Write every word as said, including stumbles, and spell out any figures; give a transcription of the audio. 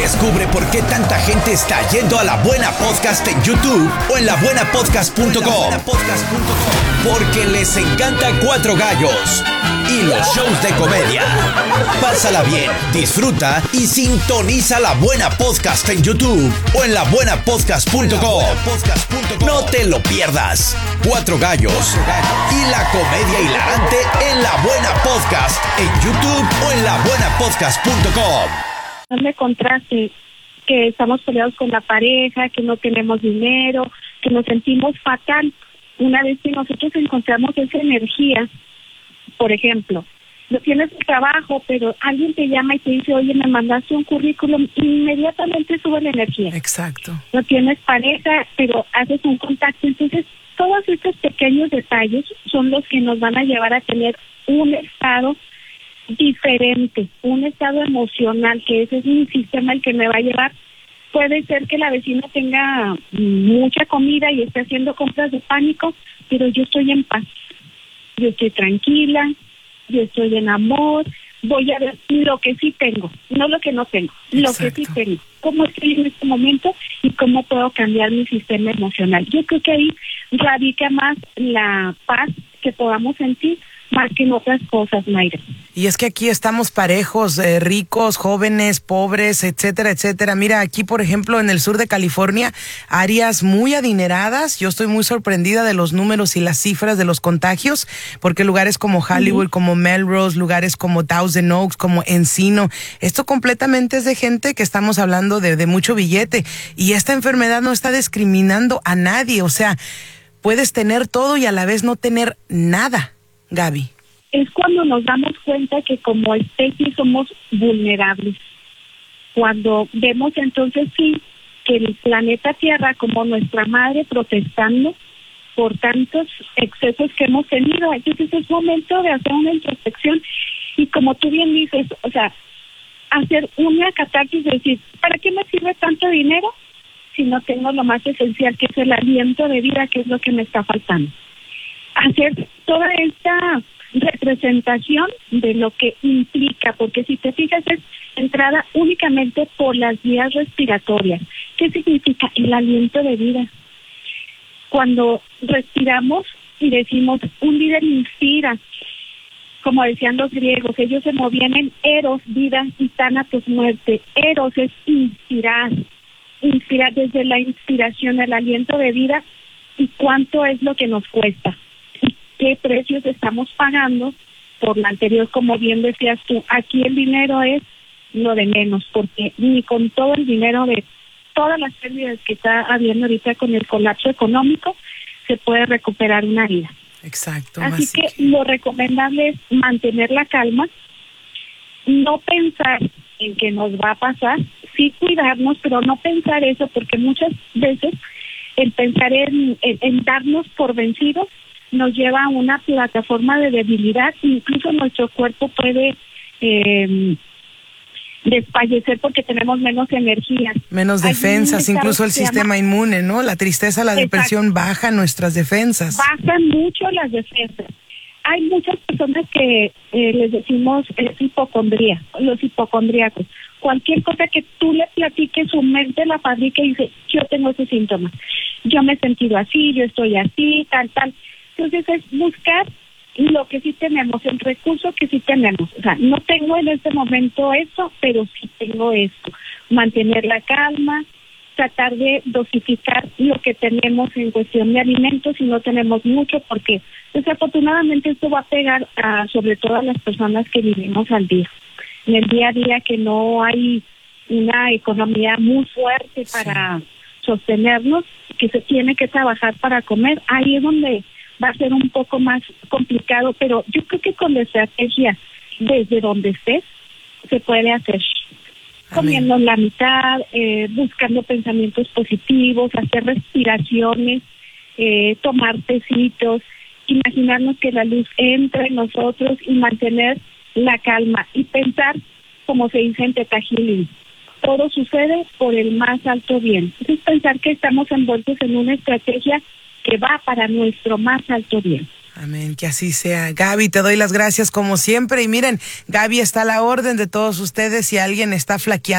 Descubre por qué tanta gente está yendo a La Buena Podcast en YouTube o en la buena podcast punto com. Porque les encanta Cuatro Gallos y los shows de comedia. Pásala bien, disfruta y sintoniza La Buena Podcast en YouTube o en la buena podcast punto com. No te lo pierdas. Cuatro Gallos y la comedia hilarante en La Buena Podcast en YouTube o en la buena podcast punto com. De contraste, que estamos peleados con la pareja, que no tenemos dinero, que nos sentimos fatal. Una vez que nosotros encontramos esa energía, por ejemplo, no tienes trabajo, pero alguien te llama y te dice, oye, me mandaste un currículum, inmediatamente sube la energía. Exacto. No tienes pareja, pero haces un contacto. Entonces, todos estos pequeños detalles son los que nos van a llevar a tener un estado diferente, un estado emocional, que ese es mi sistema el que me va a llevar. Puede ser que la vecina tenga mucha comida y esté haciendo compras de pánico, pero yo estoy en paz, yo estoy tranquila, yo estoy en amor, voy a ver lo que sí tengo, no lo que no tengo, lo Exacto. que sí tengo, cómo estoy en este momento y cómo puedo cambiar mi sistema emocional. Yo creo que ahí radica más la paz que podamos sentir, más que en otras cosas, Mayra. Y es que aquí estamos parejos, eh, ricos, jóvenes, pobres, etcétera, etcétera. Mira, aquí, por ejemplo, en el sur de California, áreas muy adineradas. Yo estoy muy sorprendida de los números y las cifras de los contagios, porque lugares como Hollywood, uh-huh. como Melrose, lugares como Thousand Oaks, como Encino, esto completamente es de gente que estamos hablando de, de mucho billete. Y esta enfermedad no está discriminando a nadie. O sea, puedes tener todo y a la vez no tener nada. Gaby. Es cuando nos damos cuenta que como especie somos vulnerables. Cuando vemos entonces sí que el planeta Tierra como nuestra madre protestando por tantos excesos que hemos tenido, entonces es momento de hacer una introspección y como tú bien dices, o sea, hacer una catarsis, de decir, ¿para qué me sirve tanto dinero si no tengo lo más esencial, que es el aliento de vida, que es lo que me está faltando? Hacer toda esta representación de lo que implica, porque si te fijas es entrada únicamente por las vías respiratorias. ¿Qué significa? El aliento de vida. Cuando respiramos y decimos, un líder inspira, como decían los griegos, ellos se movían en eros, vida, y tánatos, muerte. Eros es inspirar, inspirar desde la inspiración, el aliento de vida, y cuánto es lo que nos cuesta. ¿Qué precios estamos pagando por lo anterior? Como bien decías tú, aquí el dinero es lo de menos, porque ni con todo el dinero de todas las pérdidas que está habiendo ahorita con el colapso económico se puede recuperar una vida. Exacto. Así que lo recomendable es mantener la calma, no pensar en que nos va a pasar, sí cuidarnos, pero no pensar eso, porque muchas veces el pensar en, en, en darnos por vencidos nos lleva a una plataforma de debilidad, incluso nuestro cuerpo puede eh, desfallecer porque tenemos menos energía. Menos defensas, incluso el sistema inmune, ¿no? La tristeza, la depresión, exacto, baja nuestras defensas. Bajan mucho las defensas. Hay muchas personas que eh, les decimos es hipocondría, los hipocondríacos. Cualquier cosa que tú le platiques, su mente la fabrica y dice, yo tengo ese síntoma, yo me he sentido así, yo estoy así, tal, tal. Entonces es buscar lo que sí tenemos, el recurso que sí tenemos. O sea, no tengo en este momento eso, pero sí tengo esto. Mantener la calma, tratar de dosificar lo que tenemos en cuestión de alimentos si no tenemos mucho, porque desafortunadamente esto va a pegar a, sobre todo a las personas que vivimos al día. En el día a día que no hay una economía muy fuerte para sí. sostenernos, que se tiene que trabajar para comer, ahí es donde va a ser un poco más complicado, pero yo creo que con la estrategia desde donde estés se puede hacer. Amén. Comiendo la mitad, eh, buscando pensamientos positivos, hacer respiraciones, eh, tomar tecitos, imaginarnos que la luz entre en nosotros y mantener la calma y pensar, como se dice en Theta Healing, todo sucede por el más alto bien. Es pensar que estamos envueltos en una estrategia que va para nuestro más alto bien. Amén, que así sea. Gaby, te doy las gracias como siempre. Y miren, Gaby está a la orden de todos ustedes si alguien está flaqueando.